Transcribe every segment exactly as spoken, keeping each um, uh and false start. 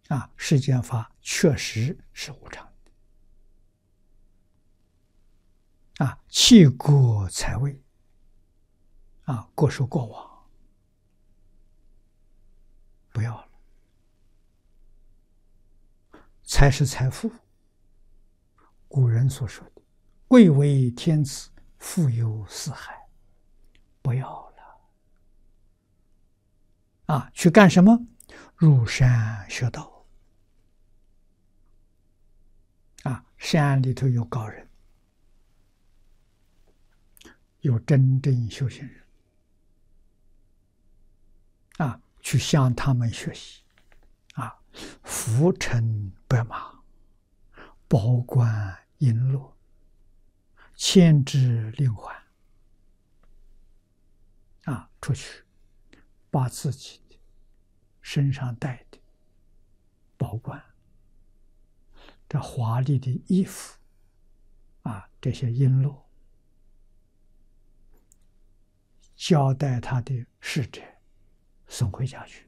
啊，世间法确实是无常的啊，弃过财位啊，过受过往，不要了。财是财富，古人所说的“贵为天子，富有四海”，不要了啊！去干什么？入山学道啊！山里头有高人，有真正修行人啊，去向他们学习啊，浮尘白马，保管璎珞，牵制令环啊，出去把自己的身上带的宝冠、这华丽的衣服啊，这些璎珞，交代他的使者送回家去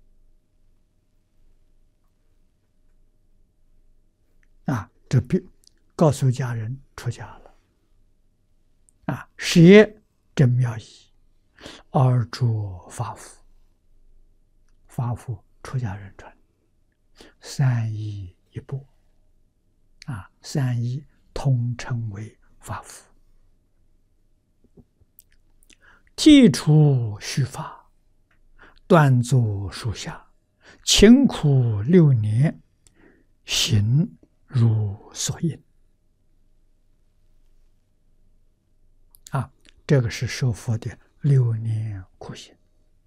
啊，这必告诉家人出家了啊，事业真妙义，而着法服，法服出家人穿，三衣一钵啊，三衣统称为法服。剃除须发，端坐树下，勤苦六年，行如所应。啊，这个是受佛的六年苦行。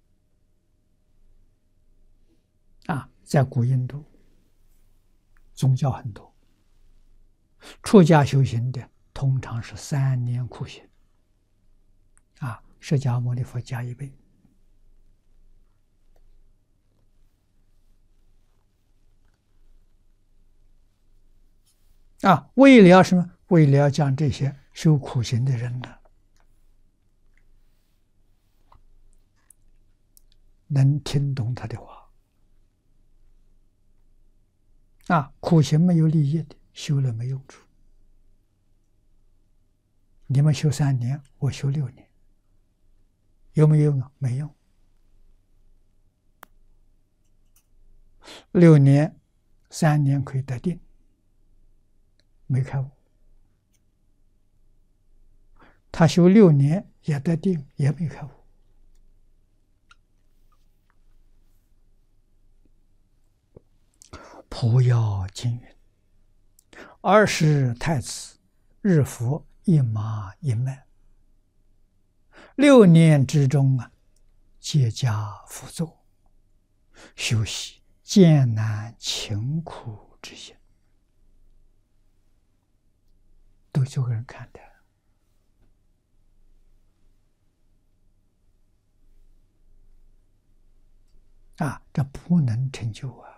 啊，在古印度，宗教很多，出家修行的通常是三年苦行。啊，释迦牟尼佛加一倍。啊，为了什么？为了要将这些修苦行的人呢，能听懂他的话。啊，苦行没有利益的，修了没用处。你们修三年，我修六年，有没有用啊？没用。六年、三年可以得定，没开悟。他修六年也得定，也没开悟。普要经云：二十太子，日服一马一麦，六年之中啊，皆加辅佐，修习艰难勤苦之心。都这个人看的啊，这不能成就啊！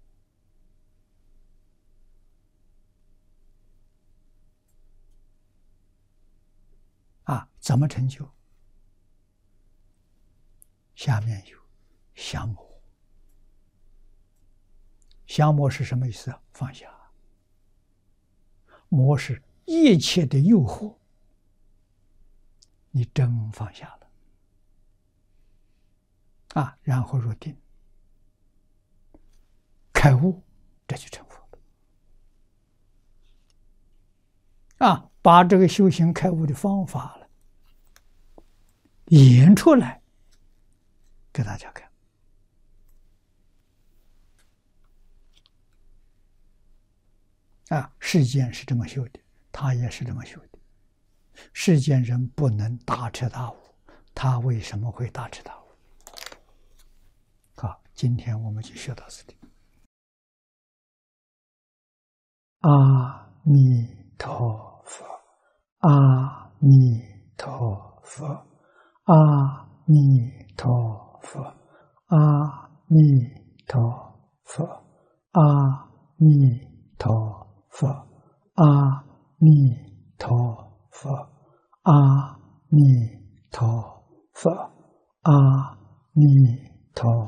啊，怎么成就？下面有降魔。降魔是什么意思？放下。魔是一切的诱惑，你真放下了啊，然后入定，开悟，这就成佛了啊！把这个修行开悟的方法了演出来给大家看啊！世间是这么修的，他也是这么修的。世间人不能大彻大悟，他为什么会大彻大悟？好，今天我们就学到这里。阿弥陀佛，阿弥陀佛，阿弥陀佛，阿弥陀佛，阿弥陀佛，阿弥陀佛，阿弥陀佛，阿弥陀。